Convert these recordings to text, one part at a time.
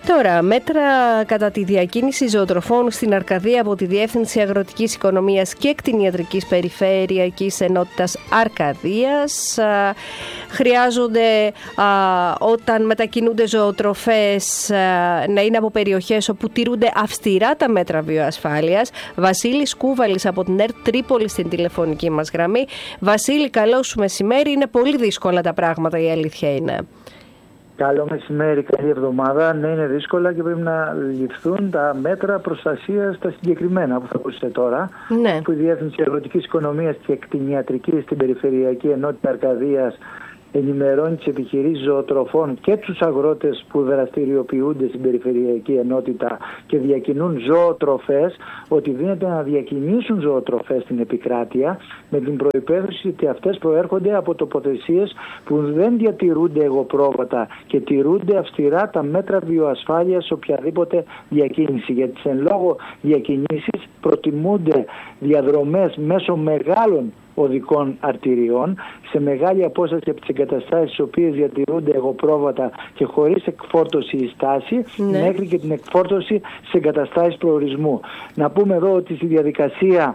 Τώρα, μέτρα κατά τη διακίνηση ζωοτροφών στην Αρκαδία από τη Διεύθυνση Αγροτικής Οικονομίας και Κτηνιατρικής Περιφερειακής Ενότητας Αρκαδίας. Χρειάζονται όταν μετακινούνται ζωοτροφές να είναι από περιοχές όπου τηρούνται αυστηρά τα μέτρα βιοασφάλειας. Βασίλης Κούβαλης από την ΕΡΤ Τρίπολη στην τηλεφωνική μας γραμμή. Βασίλη, καλό σου μεσημέρι. Είναι πολύ δύσκολα τα πράγματα, η αλήθεια είναι. Καλό μεσημέρι, καλή εβδομάδα. Ναι, είναι δύσκολα και πρέπει να ληφθούν τα μέτρα προστασίας τα συγκεκριμένα που θα ακούσετε τώρα. Ναι. Που η Διεύθυνση Αγροτικής Οικονομίας και Κτηνιατρικής στην Περιφερειακή Ενότητα Αρκαδίας ενημερώνει τις επιχειρήσεις ζωοτροφών και τους αγρότες που δραστηριοποιούνται στην Περιφερειακή Ενότητα και διακινούν ζωοτροφές ότι δίνεται να διακινήσουν ζωοτροφές στην επικράτεια με την προϋπόθεση ότι αυτές προέρχονται από τοποθεσίες που δεν διατηρούνται εγωπρόβατα και τηρούνται αυστηρά τα μέτρα βιοασφάλειας σε οποιαδήποτε διακίνηση. Για τις εν λόγω διακινήσεις προτιμούνται διαδρομές μέσω μεγάλων οδικών αρτηριών σε μεγάλη απόσταση από τις εγκαταστάσεις τις οποίες διατηρούνται εγωπρόβατα και χωρίς εκφόρτωση ή στάση, μέχρι και την εκφόρτωση σε εγκαταστάσεις προορισμού. Να πούμε εδώ ότι στη διαδικασία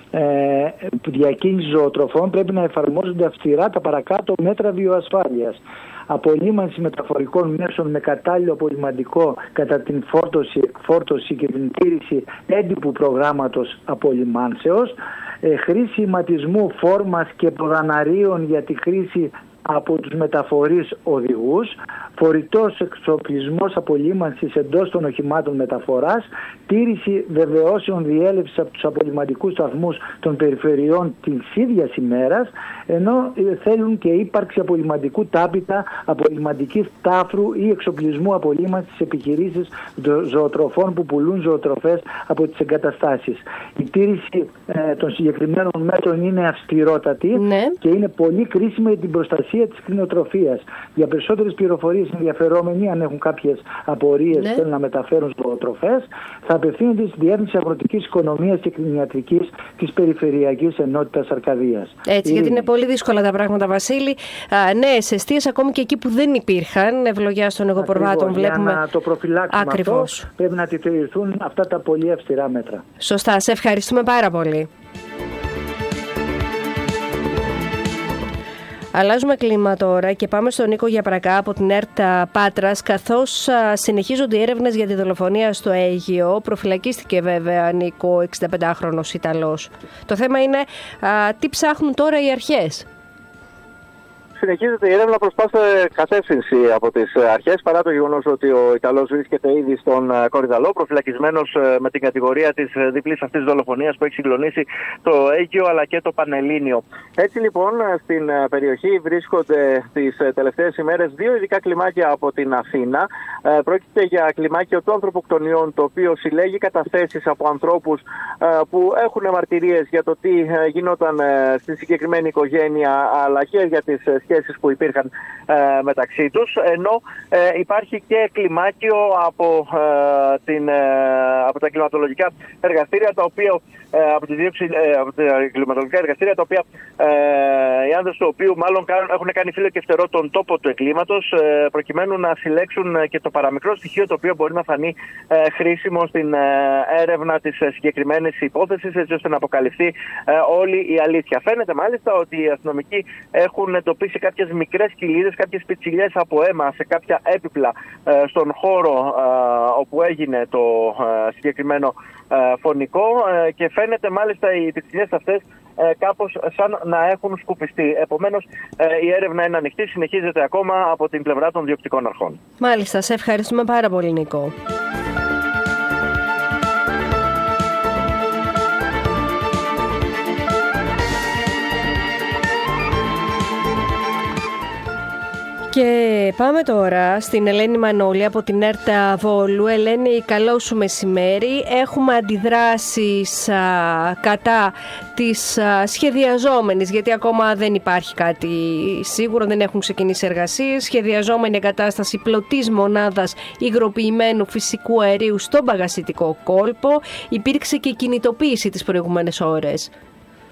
διακίνησης ζωοτροφών πρέπει να εφαρμόζονται αυστηρά τα παρακάτω μέτρα βιοασφάλειας. Απολύμανση μεταφορικών μέσων με κατάλληλο απολυμαντικό κατά την φόρτωση, εκφόρτωση και την τήρηση έντυπου προγράμματος απολυμάνσεως, χρήση ηματισμού φόρμας και προγαναρίων για τη χρήση από τους μεταφορείς οδηγούς, φορητός εξοπλισμός απολύμανσης εντός των οχημάτων μεταφοράς, τήρηση βεβαιώσεων διέλευσης από τους απολυμαντικούς σταθμούς των περιφερειών της ίδιας ημέρας, ενώ θέλουν και ύπαρξη απολυμαντικού τάπητα, απολυμαντικής τάφρου ή εξοπλισμού απολύμανσης στις επιχειρήσεις ζωοτροφών που πουλούν ζωοτροφές από τις εγκαταστάσεις. Η τήρηση των συγκεκριμένων μέτρων είναι αυστηρότατη και είναι πολύ κρίσιμη για την προστασία της κτηνοτροφίας. Για περισσότερες πληροφορίες ενδιαφερόμενοι, αν έχουν κάποιες απορίες θέλουν να μεταφέρουν ζωοτροφές, θα απευθύνονται στη Διεύθυνση Αγροτικής Οικονομίας και Κτηνιατρικής της Περιφερειακής Ενότητας Αρκαδίας. Έτσι, γιατί είναι πολύ δύσκολα τα πράγματα, Βασίλη. Νέες εστίες, ακόμη και εκεί που δεν υπήρχαν, ευλογιά των εγωπροβάτων, βλέπουμε. Για να το προφυλάξουμε ακριβώς αυτό, πρέπει να τηρηθούν αυτά τα πολύ αυστηρά μέτρα. Σωστά. Σε ευχαριστούμε πάρα πολύ. Αλλάζουμε κλίμα τώρα και πάμε στον Νίκο Γιαπρακά από την ΕΡΤ Πάτρας, καθώς συνεχίζονται οι έρευνες για τη δολοφονία στο Αίγυο. Προφυλακίστηκε βέβαια, Νίκο, 65χρονος Ιταλός. Το θέμα είναι τι ψάχνουν τώρα οι αρχές. Συνεχίζεται η έρευνα προς πάσα κατεύθυνση από τις αρχές, παρά το γεγονός ότι ο Ιταλός βρίσκεται ήδη στον Κορυδαλό, προφυλακισμένος με την κατηγορία της διπλής αυτής δολοφονίας που έχει συγκλονίσει το Αίγυο αλλά και το Πανελλήνιο. Έτσι λοιπόν, στην περιοχή βρίσκονται τις τελευταίες ημέρες δύο ειδικά κλιμάκια από την Αθήνα. Πρόκειται για κλιμάκιο του ανθρωποκτονιών, το οποίο συλλέγει καταθέσεις από ανθρώπους που έχουν μαρτυρίες για το τι γινόταν στη συγκεκριμένη οικογένεια, αλλά και για τις σχέσεις που υπήρχαν μεταξύ τους, ενώ υπάρχει και κλιμάκιο από τα κλιματολογικά εργαστήρια, τα οποία από τα κλιματολογικά εργαστήρια, τα οποία οι άνδρες του οποίου μάλλον έχουν κάνει φύλλο και φτερό τον τόπο του εγκλήματος, προκειμένου να συλλέξουν και το παραμικρό στοιχείο το οποίο μπορεί να φανεί χρήσιμο στην έρευνα της συγκεκριμένης υπόθεσης, έτσι ώστε να αποκαλυφθεί όλη η αλήθεια. Φαίνεται μάλιστα ότι οι αστυνομικοί έχουν εντοπίσει κάποιες μικρές κοιλίδες, κάποιες πιτσιλιές από αίμα σε κάποια έπιπλα στον χώρο όπου έγινε το συγκεκριμένο φωνικό, και φαίνεται μάλιστα οι πιτσιλιές αυτές κάπως σαν να έχουν σκουπιστεί. Επομένως η έρευνα είναι ανοιχτή, συνεχίζεται ακόμα από την πλευρά των διοκτικών αρχών. Μάλιστα, σε ευχαριστούμε πάρα πολύ, Νίκο. Και πάμε τώρα στην Ελένη Μανώλη από την ΕΡΤ Βόλου. Ελένη, καλό σου μεσημέρι. Έχουμε αντιδράσεις κατά της σχεδιαζόμενης, γιατί ακόμα δεν υπάρχει κάτι σίγουρο, δεν έχουν ξεκινήσει εργασίες. Σχεδιαζόμενη εγκατάσταση πλωτής μονάδας υγροποιημένου φυσικού αερίου στον Παγασιτικό κόλπο. Υπήρξε και κινητοποίηση τις προηγούμενες ώρες.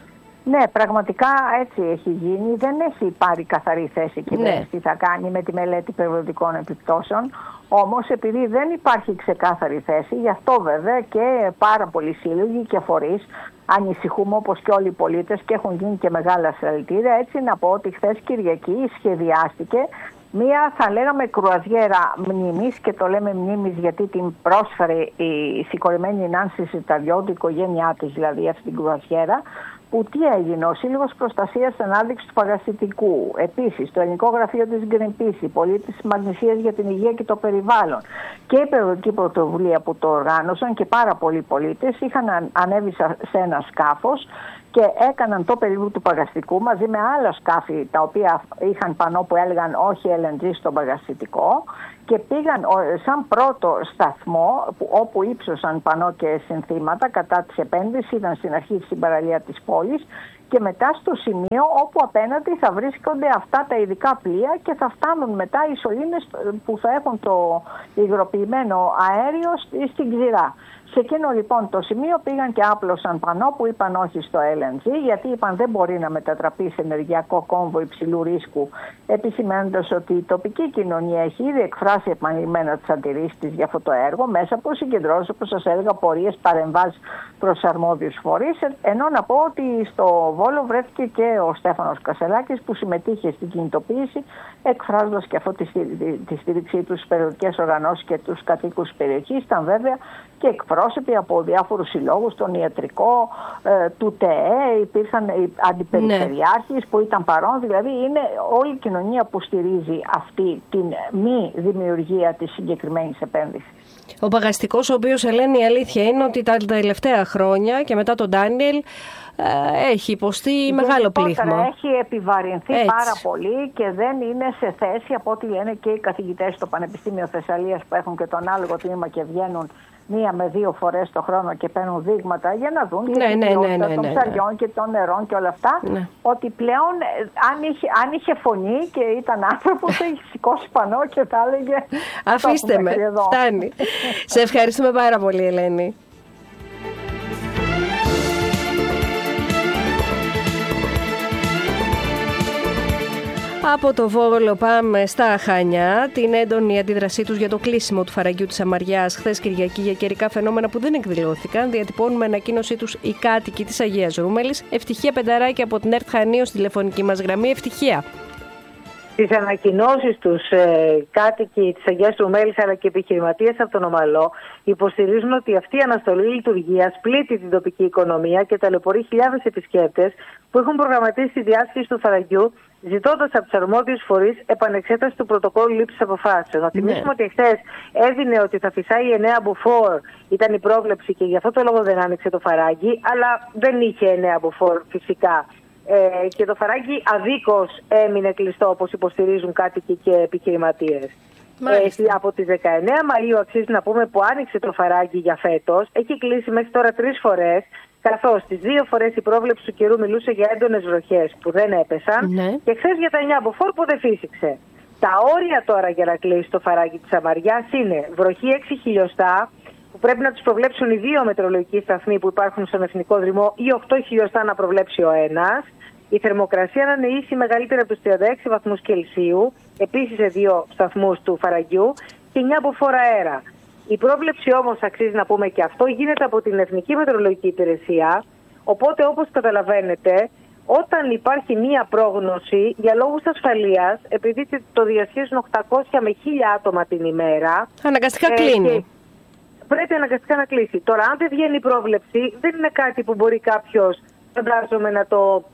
Ναι, πραγματικά έτσι έχει γίνει. Δεν έχει πάρει καθαρή θέση η κυβέρνηση τι θα κάνει με τη μελέτη περιβαλλοντικών επιπτώσεων. Όμως, επειδή δεν υπάρχει ξεκάθαρη θέση, γι' αυτό βέβαια και πάρα πολλοί σύλλογοι και φορείς ανησυχούμε, όπως και όλοι οι πολίτες, και έχουν γίνει και μεγάλα συλλαλητήρια. Έτσι να πω ότι χθες Κυριακή σχεδιάστηκε μία, θα λέγαμε, κρουαζιέρα μνήμης, και το λέμε μνήμης γιατί την πρόσφερε η συγχωρημένη Νάνση Σιταριώτη, η οικογένειά της δηλαδή, αυτή την κρουαζιέρα, που τι έγινε, ο Σύλλογος Προστασίας Ανάδειξης του Παγασιτικού, επίσης το Ελληνικό Γραφείο της Greenpeace, οι πολίτες της Μαγνησίας για την Υγεία και το Περιβάλλον και η Περιοδική Πρωτοβουλία που το οργάνωσαν και πάρα πολλοί πολίτες είχαν ανέβει σε ένα σκάφος και έκαναν το περίπου του Παγαστικού μαζί με άλλα σκάφη τα οποία είχαν πανό που έλεγαν όχι LNG στο Παγαστικό και πήγαν σαν πρώτο σταθμό όπου ύψωσαν πανό και συνθήματα κατά της επένδυσης, ήταν στην αρχή στην παραλία της πόλης και μετά στο σημείο όπου απέναντι θα βρίσκονται αυτά τα ειδικά πλοία και θα φτάνουν μετά οι σωλήνες που θα έχουν το υγροποιημένο αέριο στην ξηρά. Σε εκείνο λοιπόν το σημείο πήγαν και άπλωσαν πανό που είπαν όχι στο LNG, γιατί είπαν δεν μπορεί να μετατραπεί σε ενεργειακό κόμβο υψηλού ρίσκου, επισημαίνοντας ότι η τοπική κοινωνία έχει ήδη εκφράσει επανειλημμένα τις αντιρρήσεις της για αυτό το έργο, μέσα από συγκεντρώσεις, όπως σας έλεγα, πορείες, παρεμβάσεις προς αρμόδιους φορείς. Ενώ να πω ότι στο Βόλο βρέθηκε και ο Στέφανος Κασελάκης που συμμετείχε στην κινητοποίηση, εκφράζοντας και αυτό τη στήριξή του στις περιοδικές οργανώσεις και τους κατοίκους της περιοχής. Ήταν βέβαια και εκπρόσωποι από διάφορους συλλόγους, τον ιατρικό, του ΤΕΕ, υπήρχαν οι αντιπεριφερειάρχες που ήταν παρόν, δηλαδή είναι όλη η κοινωνία που στηρίζει αυτή την μη δημιουργία της συγκεκριμένης επένδυσης. Ο Παγαστικός, ο οποίος, Ελένη, η αλήθεια είναι ότι τα τελευταία χρόνια και μετά τον Ντάνιελ έχει υποστεί μεγάλο πλήγμα. Έχει επιβαρυνθεί πάρα πολύ και δεν είναι σε θέση, από ό,τι λένε και οι καθηγητές στο Πανεπιστήμιο Θεσσαλίας που έχουν και το ανάλογο τμήμα και βγαίνουν 1 με 2 φορές το χρόνο και παίρνουν δείγματα για να δουν την ποιότητα των ψαριών και των νερών και όλα αυτά, ότι πλέον αν είχε φωνή και ήταν άνθρωπος θα είχε σηκώσει πανό και θα έλεγε αφήστε με, φτάνει. Σε ευχαριστούμε πάρα πολύ, Ελένη. Από το Βόλο πάμε στα Χανιά. Την έντονη αντίδρασή τους για το κλείσιμο του φαραγγιού της Σαμαριάς χθες Κυριακή για καιρικά φαινόμενα που δεν εκδηλώθηκαν, διατυπώνουν με ανακοίνωσή τους οι κάτοικοι της Αγίας Ρούμελης. Ευτυχία Πενταράκη από την ΕΡΤ Χανίων στη τηλεφωνική μας γραμμή. Ευτυχία. Στις ανακοινώσεις τους κάτοικοι της Αγίας Ρούμελης αλλά και επιχειρηματίες από τον Ομαλό υποστηρίζουν ότι αυτή η αναστολή λειτουργίας πλήττει την τοπική οικονομία και ταλαιπωρεί χιλιάδες επισκέπτες που έχουν προγραμματίσει τη διάσκεψη του φαραγγιού, ζητώντας από τους αρμόδιους φορείς επανεξέταση του πρωτοκόλλου λήψης αποφάσεων. Να θυμίσουμε ότι χθες έδινε ότι θα φυσάει 9 μποφόρ, ήταν η πρόβλεψη και γι' αυτό το λόγο δεν άνοιξε το φαράγγι, αλλά δεν είχε 9 μποφόρ φυσικά. Και το φαράγγι αδίκως έμεινε κλειστό, όπως υποστηρίζουν κάτοικοι και επιχειρηματίες. Από τις 19 Μαΐου αξίζει να πούμε που άνοιξε το φαράγγι για φέτος, έχει κλείσει μέχρι τώρα 3 φορές, καθώς τις 2 φορές η πρόβλεψη του καιρού μιλούσε για έντονες βροχές που δεν έπεσαν και χθες για τα 9 μποφόρ που δεν φύσηξε. Τα όρια τώρα για να κλείσει το φαράγγι της Σαμαριάς είναι βροχή 6 χιλιοστά, που πρέπει να τους προβλέψουν οι 2 μετεωρολογικοί σταθμοί που υπάρχουν στον Εθνικό Δρυμό ή 8 χιλιοστά να προβλέψει ο ένας. Η θερμοκρασία να είναι ίση μεγαλύτερη από τους 36 βαθμούς Κελσίου, επίσης σε 2 σταθμούς του φαραγγιού και 9 μποφόρ αέρα. Η πρόβλεψη όμως, αξίζει να πούμε και αυτό, γίνεται από την Εθνική Μετεωρολογική Υπηρεσία, οπότε όπως καταλαβαίνετε, όταν υπάρχει μία πρόγνωση για λόγους ασφαλείας, επειδή το διασχίζουν 800 με 1000 άτομα την ημέρα, αναγκαστικά κλείνει. Πρέπει αναγκαστικά να κλείσει. Τώρα, αν δεν βγαίνει η πρόβλεψη, δεν είναι κάτι που μπορεί κάποιος, φαντάζομαι, να το...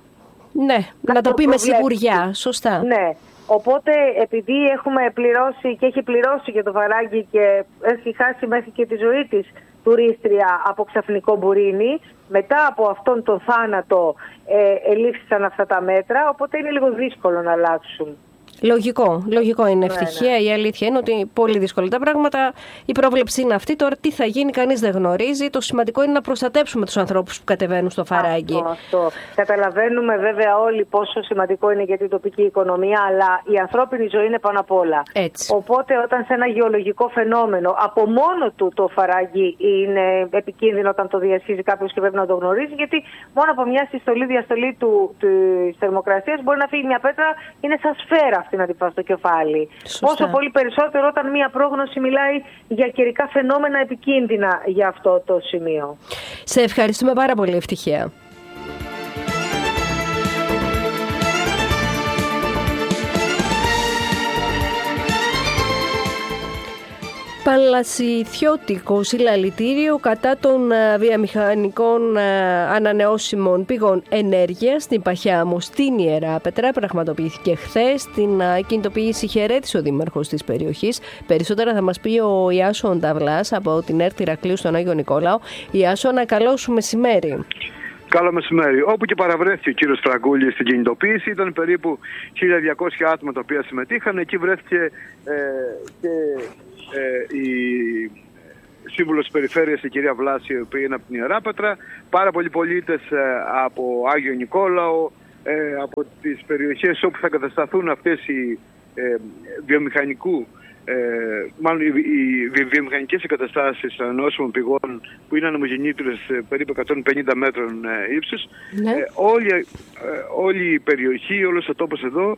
να το πει με σιγουριά. Σωστά. Ναι. Οπότε, επειδή έχουμε πληρώσει και έχει πληρώσει για το φαράγγι και έχει χάσει μέχρι και τη ζωή της τουρίστρια από ξαφνικό μπουρίνι, μετά από αυτόν τον θάνατο ελήφθησαν αυτά τα μέτρα, οπότε είναι λίγο δύσκολο να αλλάξουν. Λογικό είναι ευτυχία. Η αλήθεια είναι ότι πολύ δύσκολα τα πράγματα. Η πρόβλεψη είναι αυτή. Τώρα τι θα γίνει, κανείς δεν γνωρίζει. Το σημαντικό είναι να προστατέψουμε τους ανθρώπους που κατεβαίνουν στο Φαράγγι. Αυτό. Καταλαβαίνουμε βέβαια όλοι πόσο σημαντικό είναι για την τοπική οικονομία, αλλά η ανθρώπινη ζωή είναι πάνω απ' όλα. Έτσι. Οπότε όταν σε ένα γεωλογικό φαινόμενο από μόνο του το Φαράγγι είναι επικίνδυνο όταν το διασχίζει κάποιος και πρέπει να το γνωρίζει, γιατί μόνο από μια διαστολή της θερμοκρασίας μπορεί να φύγει μια πέτρα, είναι σαν σφαίρα αυτή να την πας στο κεφάλι. Σωστά. Όσο πολύ περισσότερο όταν μια πρόγνωση μιλάει για καιρικά φαινόμενα επικίνδυνα για αυτό το σημείο. Σε ευχαριστούμε πάρα πολύ, Ευτυχία. Παλασιθιώτικο συλλαλητήριο κατά των βιομηχανικών ανανεώσιμων πηγών ενέργειας στην Παχιάμο, στην Ιεράπετρα. Πραγματοποιήθηκε χθες. Την κινητοποίηση χαιρέτησε ο δήμαρχος της περιοχής. Περισσότερα θα μας πει ο Ιάσον Ταυλάς από την ΕΡΤ Ηρακλείου στον Άγιο Νικόλαο. Ιάσονα, καλό σου μεσημέρι. Καλό μεσημέρι. Όπου και παραβρέθηκε ο κύριος Φραγκούλης στην κινητοποίηση, ήταν περίπου 1.200 άτομα τα οποία συμμετείχαν. Εκεί βρέθηκε και η σύμβουλος της περιφέρειας, η κυρία Βλάση, η οποία είναι από την Ιεράπετρα, πάρα πολλοί πολίτες από Άγιο Νικόλαο, από τις περιοχές όπου θα κατασταθούν αυτές οι οι βιομηχανικές εγκαταστάσεις ανανεώσιμων πηγών που είναι ανεμογεννήτριες περίπου 150 μέτρων ύψους. Ναι. Όλη η περιοχή, όλος ο τόπος εδώ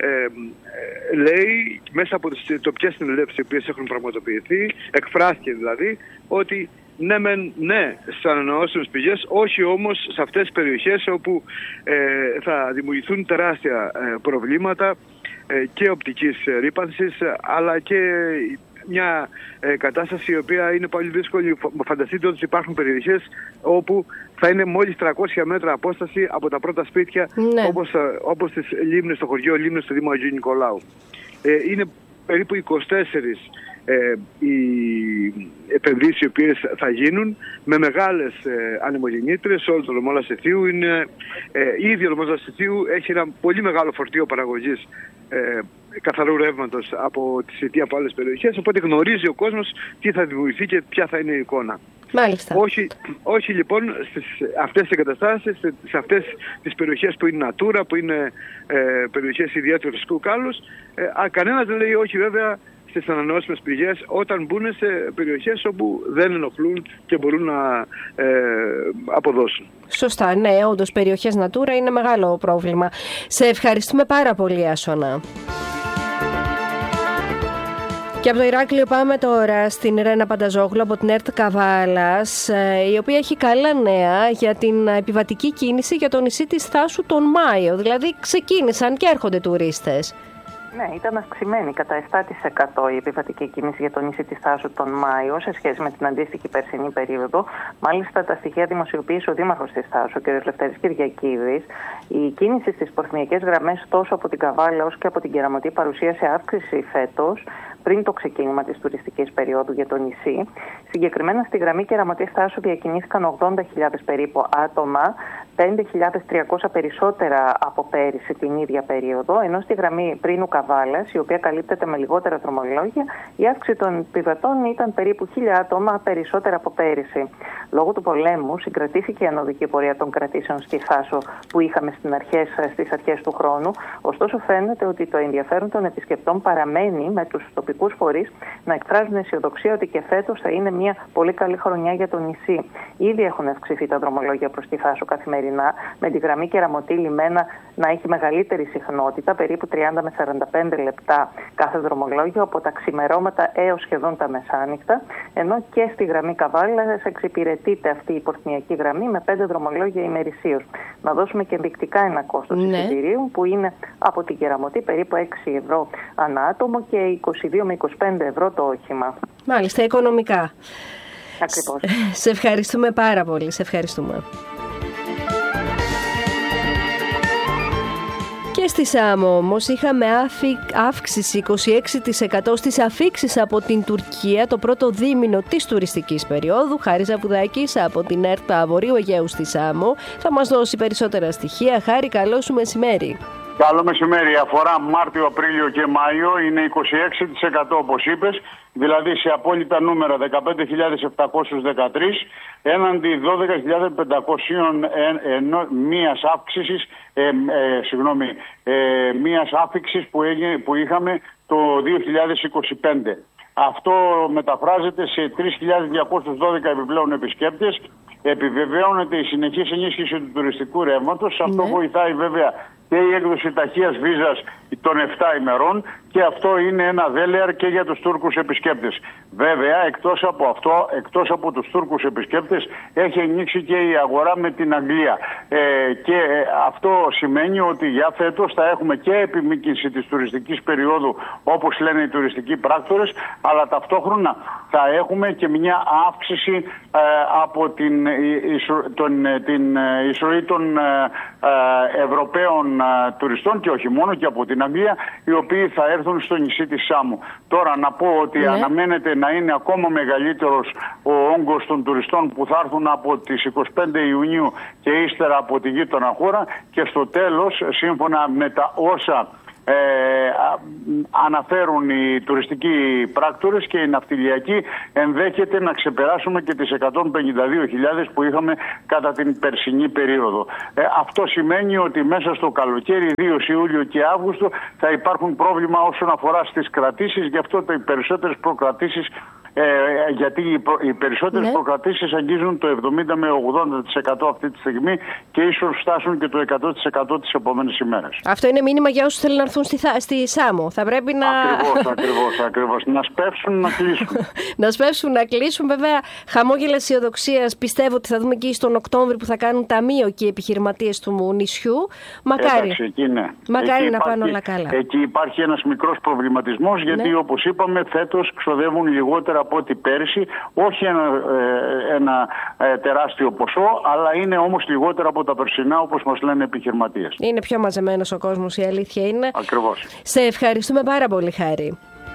λέει μέσα από τις τοπικές συνελεύσεις οι οποίες έχουν πραγματοποιηθεί, εκφράστηκε δηλαδή, ότι ναι στις ανανεώσιμες πηγές, όχι όμως σε αυτές τις περιοχές όπου θα δημιουργηθούν τεράστια προβλήματα και οπτικής ρύπανσης, αλλά και μια κατάσταση η οποία είναι πολύ δύσκολη. Φανταστείτε ότι υπάρχουν περιοχές όπου θα είναι μόλις 300 μέτρα απόσταση από τα πρώτα σπίτια, ναι, όπως τις Λίμνες, στο χωριό Λίμνες του Δήμου Αγίου Νικολάου. Είναι περίπου 24 οι επενδύσεις οι οποίες θα γίνουν με μεγάλες ανεμογεννήτριες. Όλο το λαιμό Λασιθίου είναι ήδη ο λαιμός Λασιθίου έχει ένα πολύ μεγάλο φορτίο παραγωγής καθαρού ρεύματος από τη Σιτή, από άλλες περιοχές, οπότε γνωρίζει ο κόσμος τι θα δημιουργηθεί και ποια θα είναι η εικόνα. Μάλιστα. Όχι λοιπόν στις αυτές τις εγκαταστάσεις, σε αυτές τις περιοχές που είναι Natura, που είναι περιοχές ιδιαίτερου φυσικού κάλους, κανένας δεν λέει όχι βέβαια στις ανανεώσιμες πηγές όταν μπουν σε περιοχές όπου δεν ενοχλούν και μπορούν να αποδώσουν. Σωστά, ναι, όντως περιοχές Natura είναι μεγάλο πρόβλημα. Σε ευχαριστούμε πάρα πολύ, Άσονα. Και από το Ηράκλειο πάμε τώρα στην Ρένα Πανταζόγλου από την ΕΡΤ Καβάλας, η οποία έχει καλά νέα για την επιβατική κίνηση για το νησί της Θάσου τον Μάιο. Δηλαδή ξεκίνησαν και έρχονται τουρίστες. Ναι, ήταν αυξημένη κατά 7% η επιβατική κίνηση για το νησί της Θάσου τον Μάιο σε σχέση με την αντίστοιχη περσινή περίοδο. Μάλιστα, τα στοιχεία δημοσιοποίησε ο Δήμαρχος της Θάσου, ο κ. Λευτέρης Κυριακίδης. Η κίνηση στις πορθμιακές γραμμές τόσο από την Καβάλα όσο και από την Κεραμωτή παρουσίασε αύξηση φέτος, πριν το ξεκίνημα της τουριστικής περίοδου για το νησί. Συγκεκριμένα στη γραμμή Κεραμωτή Θάσου διακινήθηκαν 80.000 περίπου άτομα, 5.300 περισσότερα από πέρυσι την ίδια περίοδο, ενώ στη γραμμή Πρίνου Καβάλας, η οποία καλύπτεται με λιγότερα δρομολόγια, η αύξηση των επιβατών ήταν περίπου 1.000 άτομα περισσότερα από πέρυσι. Λόγω του πολέμου συγκρατήθηκε η ανωδική πορεία των κρατήσεων στη Θάσο που είχαμε στις αρχές του χρόνου, ωστόσο φαίνεται ότι το ενδιαφέρον των επισκεπτών παραμένει με τους τοπικούς φορείς να εκφράζουν αισιοδοξία ότι και φέτος θα είναι μια πολύ καλή χρονιά για το νησί. Ήδη έχουν αυξηθεί τα δρομολόγια προς τη Θάσο καθημερινά, με τη γραμμή Κεραμωτή Λιμένα να έχει μεγαλύτερη συχνότητα, περίπου 30 με 45 λεπτά κάθε δρομολόγιο, από τα ξημερώματα έως σχεδόν τα μεσάνυχτα, ενώ και στη γραμμή Καβάλας εξυπηρετείται αυτή η πορθμιακή γραμμή με 5 δρομολόγια ημερησίως. Να δώσουμε και ενδεικτικά ένα κόστος εισιτηρίου που είναι από την Κεραμωτή περίπου 6 ευρώ ανά άτομο και 22 με 25 ευρώ το όχημα. Μάλιστα, οικονομικά. Ακριβώς. Σε ευχαριστούμε πάρα πολύ. Σε ευχαριστούμε. Και στη Σάμο όμως είχαμε αύξηση 26% στις αφίξεις από την Τουρκία το πρώτο δίμηνο της τουριστικής περίοδου. Χάρη Ζαπουδάκης από την ΕΡΤ Βορείου Αιγαίου στη Σάμο θα μας δώσει περισσότερα στοιχεία. Χάρη, καλό σου μεσημέρι. Καλό μεσημέρι. Αφορά Μάρτιο, Απρίλιο και Μάιο. Είναι 26% όπως είπες. Δηλαδή σε απόλυτα νούμερα 15.713 έναντι 12.500 μίας αύξησης, μίας άφιξης που είχαμε το 2025. Αυτό μεταφράζεται σε 3.212 επιπλέον επισκέπτες. Επιβεβαιώνεται η συνεχής ενίσχυση του τουριστικού ρεύματος. Αυτό βοηθάει βέβαια και η έκδοση ταχείας βίζας των 7 ημερών και αυτό είναι ένα δέλεαρ και για τους Τούρκους επισκέπτες. Βέβαια, εκτός από τους Τούρκους επισκέπτες έχει ανοίξει και η αγορά με την Αγγλία. Και αυτό σημαίνει ότι για φέτος θα έχουμε και επιμήκυνση της τουριστικής περίοδου, όπως λένε οι τουριστικοί πράκτορες, αλλά ταυτόχρονα θα έχουμε και μια αύξηση από την εισρωή των Ευρωπαίων τουριστών και όχι μόνο, και από την Αγγλία, οι οποίοι θα έρθουν στο νησί της Σάμου. Τώρα να πω ότι αναμένεται να είναι ακόμα μεγαλύτερος ο όγκος των τουριστών που θα έρθουν από τις 25 Ιουνίου και ύστερα από τη γείτονα χώρα, και στο τέλος, σύμφωνα με τα όσα αναφέρουν οι τουριστικοί πράκτορες και οι ναυτιλιακοί, ενδέχεται να ξεπεράσουμε και τις 152.000 που είχαμε κατά την περσινή περίοδο. Αυτό σημαίνει ότι μέσα στο καλοκαίρι, 2 Ιούλιο και Αύγουστο, θα υπάρχουν πρόβλημα όσον αφορά στις κρατήσεις. Γι' αυτό οι περισσότερες προκρατήσεις, γιατί οι περισσότερες προκρατήσεις αγγίζουν το 70 με 80% αυτή τη στιγμή και ίσως φτάσουν και το 100% τις επόμενες ημέρες. Αυτό είναι μήνυμα για όσους θέλουν να έρθουν στη Σάμο. Θα πρέπει να... Ακριβώς. Να σπεύσουν, να κλείσουν. Να σπεύσουν, να κλείσουν. Βέβαια, χαμόγελα αισιοδοξίας πιστεύω ότι θα δούμε και στον Οκτώβρη που θα κάνουν ταμείο και οι επιχειρηματίες του νησιού. Μακάρι. Εντάξει, εκεί ναι. Μακάρι εκεί να πάνε όλα καλά. Εκεί υπάρχει ένας μικρός προβληματισμός, γιατί όπως είπαμε, φέτος ξοδεύουν λιγότερα από ό,τι πέρυσι. Όχι ένα τεράστιο ποσό, αλλά είναι όμως λιγότερα από τα περσινά, όπως μας λένε επιχειρηματίες. Είναι πιο μαζεμένος ο κόσμος, η αλήθεια είναι. Ακριβώς. Σε ευχαριστούμε πάρα πολύ, Χάρη.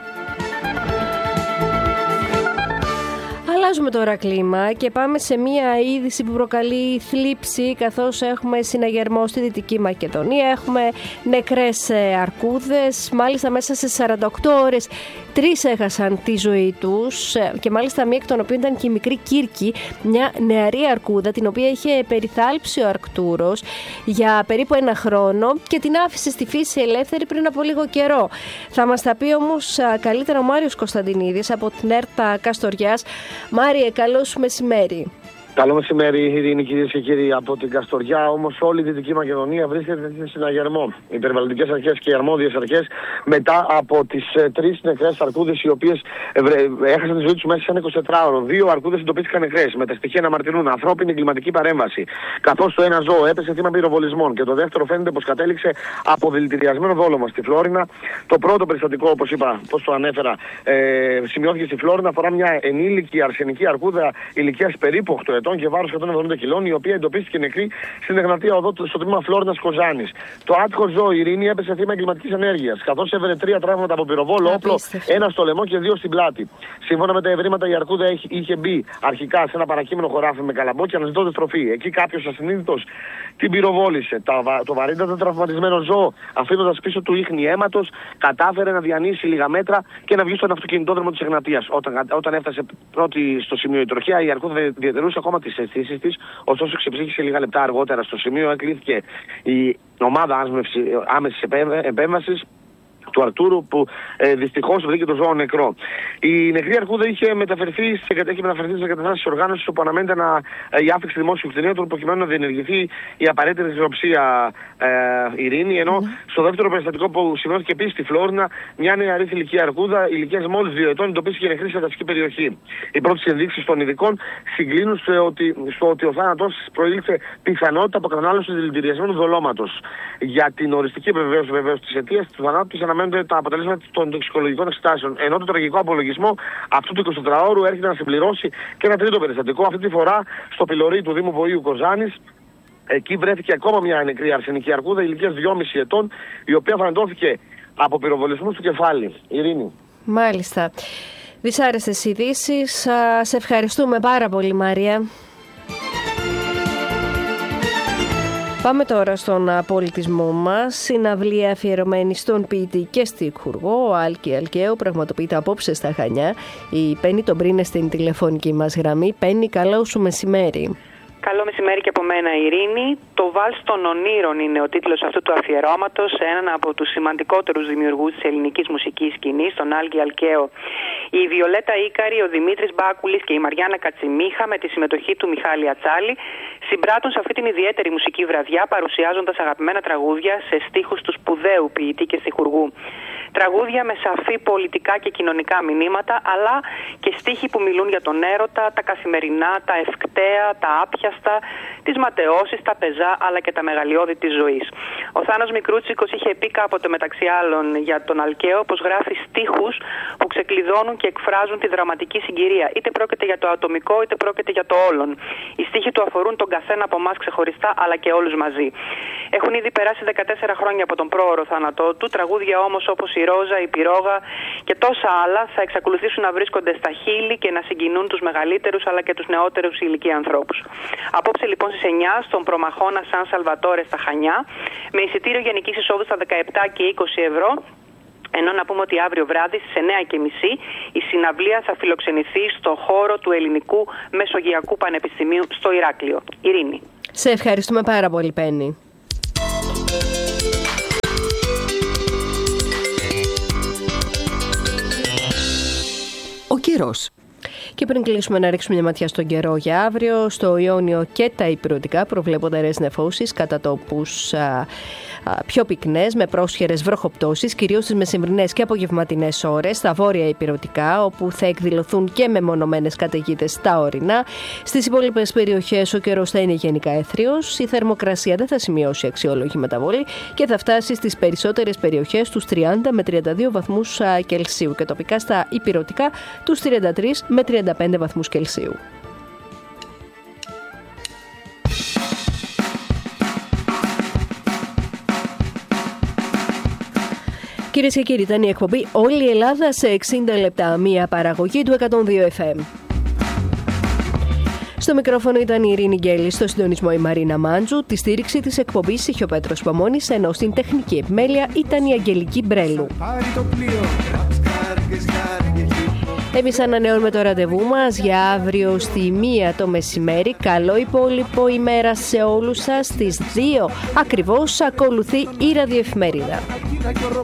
Αλλάζουμε τώρα κλίμα και πάμε σε μία είδηση που προκαλεί θλίψη, καθώς έχουμε συναγερμό στη Δυτική Μακεδονία, έχουμε νεκρές αρκούδες, μάλιστα μέσα σε 48 ώρες 3 έχασαν τη ζωή τους και μάλιστα μία εκ των οποίων ήταν και η μικρή Κύρκη, μια νεαρή αρκούδα την οποία είχε περιθάλψει ο Αρκτούρος για περίπου 1 χρόνο και την άφησε στη φύση ελεύθερη πριν από λίγο καιρό. Θα μας τα πει όμως καλύτερα ο Μάριος Κωνσταντινίδης από την ΕΡΤΑ Καστοριάς. Μάριε, καλό σου μεσημέρι. Καλό μεσημέρι, Ειρήνη, κυρίες και κύριοι, από την Καστοριά. Όμως όλη η Δυτική Μακεδονία βρίσκεται σε συναγερμό. Οι περιβαλλοντικές αρχές και οι αρμόδιες αρχές, μετά από τις 3 νεκρές αρκούδες, οι οποίες έχασαν τη ζωή τους μέσα σε ένα 24ωρο. 2 αρκούδες εντοπίστηκαν νεκρές, με τα στοιχεία να μαρτυρούν ανθρώπινη εγκληματική παρέμβαση. Καθώς το ένα ζώο έπεσε θύμα πυροβολισμών και το δεύτερο φαίνεται πως κατέληξε από δηλητηριασμένο δόλωμα στη Φλόρινα. Το πρώτο περιστατικό, όπως είπα, πώς το ανέφερα, σημειώθηκε στη Φλόρινα, αφορά μια ενήλικη αρσενική αρκούδα ηλικίας περίπου 8 ετών και βάρος 170 κιλών, η οποία εντοπίστηκε νεκρή στην Εγνατία Οδό στο τμήμα Φλόρινας Κοζάνης. Το άτυχο ζώο, η Ειρήνη, έπεσε θύμα εγκληματικής ενέργειας, καθώς έβρε 3 τραύματα από πυροβόλο όπλο, 1 στο λαιμό και 2 στην πλάτη. Σύμφωνα με τα ευρήματα, η αρκούδα είχε μπει αρχικά σε ένα παρακείμενο χωράφι με καλαμπόκια αναζητώντας τροφή. Εκεί κάποιος ασυνείδητος την πυροβόλησε. Το βαρύτατο τραυματισμένο ζώο, αφήνοντας πίσω του ίχνη αίματος, κατάφερε να διανύσει λίγα μέτρα και να βγει στον αυτοκινητόδρομο της Εγνατίας. Όταν έφτασε πρώτη στο σημείο η τροχιά, η αρκούδα διατηρούσε ακόμα τις αισθήσεις της, ωστόσο ξεψύχησε λίγα λεπτά αργότερα στο σημείο. Εκλήθηκε η ομάδα άμεσης επέμβασης του Αρτούρου, που δυστυχώς βρήκε το ζώο νεκρό. Η νεκρή αρκούδα είχε μεταφερθεί στις εγκαταστάσεις της οργάνωσης, όπου αναμένεται η άφηξη δημόσιου κτηνίατρου προκειμένου να διενεργηθεί η απαραίτητη νεκροψία, Ειρήνη. Ενώ στο δεύτερο περιστατικό που σημειώθηκε επίσης στη Φλόρινα, μια νεαρή θηλυκή αρκούδα ηλικίας μόλις 2 ετών εντοπίστηκε νεκρή σε δασική περιοχή. Οι πρώτες ενδείξεις των ειδικών συγκλίνουν στο ότι ο θάνατος προήλθε πιθανότητα από κατανάλωση δηλητηριασμένου δολώματος. Για την οριστική επιβεβαίωση της αιτίας του θανάτου αναμένονται τα αποτελέσματα των τοξικολογικών εξετάσεων. Ενώ το τραγικό απολογισμό αυτού του 24ωρου έρχεται να συμπληρώσει και ένα τρίτο περιστατικό, αυτή τη φορά στο πυλωρί του Δήμου Βοήου Κοζάνης. Εκεί βρέθηκε ακόμα μια νεκρή αρσενική αρκούδα ηλικίας 2,5 ετών, η οποία φανετώθηκε από πυροβολισμούς στο κεφάλι. Ειρήνη. Μάλιστα. Δυσάρεστες ειδήσεις. Σε ευχαριστούμε πάρα πολύ, Μάρια. Πάμε τώρα στον πολιτισμό μας. Συναυλία αφιερωμένη στον ποιητή και στιχουργό, ο Άλκη Αλκαίου, πραγματοποιείται απόψε στα Χανιά. Η Πέννη τον πριν στην τηλεφωνική μας γραμμή. Πέννη, καλό σου μεσημέρι. Καλό μεσημέρι και από μένα, Ειρήνη. Το Βάλς των Ονείρων είναι ο τίτλος αυτού του αφιερώματος σε έναν από τους σημαντικότερους δημιουργούς της ελληνικής μουσικής σκηνής, τον Άλκη Αλκαίο. Η Βιολέτα Ίκαρη, ο Δημήτρης Μπάκουλης και η Μαριάννα Κατσιμίχα, με τη συμμετοχή του Μιχάλη Ατσάλη, συμπράττουν σε αυτή την ιδιαίτερη μουσική βραδιά, παρουσιάζοντας αγαπημένα τραγούδια σε στίχους του σπουδαίου ποιητή και στιχουργού. Τραγούδια με σαφή πολιτικά και κοινωνικά μηνύματα, αλλά και στίχοι που μιλούν για τον έρωτα, τα καθημερινά, τα ευκταία, τα άπιαστα, τις ματαιώσεις, τα πεζά, αλλά και τα μεγαλειώδη της ζωής. Ο Θάνος Μικρούτσικος είχε πει κάποτε, μεταξύ άλλων, για τον Αλκαίο, πως γράφει στίχους που ξεκλειδώνουν και εκφράζουν τη δραματική συγκυρία. Είτε πρόκειται για το ατομικό, είτε πρόκειται για το όλον. Οι στίχοι του αφορούν τον καθένα από εμάς ξεχωριστά, αλλά και όλους μαζί. Έχουν ήδη περάσει 14 χρόνια από τον πρόωρο θάνατό του. Τραγούδια όμως όπως η Ρόζα, η Πυρόγα και τόσα άλλα θα εξακολουθήσουν να βρίσκονται στα χείλη και να συγκινούν τους μεγαλύτερους αλλά και τους νεότερους ηλικία ανθρώπους. Απόψε λοιπόν στις 9 στον Προμαχώνα Σαν Σαλβατόρε στα Χανιά, με εισιτήριο γενικής εισόδου στα 17 και 20 ευρώ. Ενώ να πούμε ότι αύριο βράδυ στις 9:30 η συναυλία θα φιλοξενηθεί στο χώρο του Ελληνικού Μεσογειακού Πανεπιστημίου στο Ηράκλειο. Ειρήνη. Σε ευχαριστούμε πάρα πολύ, Πέννη. Ο καιρός. Και πριν κλείσουμε, να ρίξουμε μια ματιά στον καιρό για αύριο. Στο Ιόνιο και τα Ηπειρωτικά προβλέπονται αραιές νεφώσεις, κατά τόπους πιο πυκνές, με πρόσχερες βροχοπτώσεις, κυρίως στις μεσημβρινές και απογευματινές ώρες. Στα βόρεια Ηπειρωτικά, όπου θα εκδηλωθούν και μεμονωμένες καταιγίδες στα ορεινά. Στις υπόλοιπες περιοχές ο καιρός θα είναι γενικά έθριος. Η θερμοκρασία δεν θα σημειώσει αξιόλογη μεταβολή και θα φτάσει στις περισσότερες περιοχές τους 30 με 32 βαθμούς Κελσίου και τοπικά στα Ηπειρωτικά τους 33 με 35 βαθμούς Κελσίου. Κυρίες και κύριοι, ήταν η εκπομπή «Όλη η Ελλάδα σε 60 λεπτά», μια παραγωγή του 102 FM. Στο μικρόφωνο ήταν η Ειρήνη Γκέλη, στο συντονισμό η Μαρίνα Μάντζου, τη στήριξη της εκπομπής είχε ο Πέτρος Παμώνης, ενώ στην τεχνική επιμέλεια ήταν η Αγγελική Μπρέλου. Εμείς ανανεώνουμε το ραντεβού μας για αύριο στη 1 το μεσημέρι. Καλό υπόλοιπο ημέρα σε όλους σας. Στις 2 ακριβώς ακολουθεί η ραδιοεφημερίδα.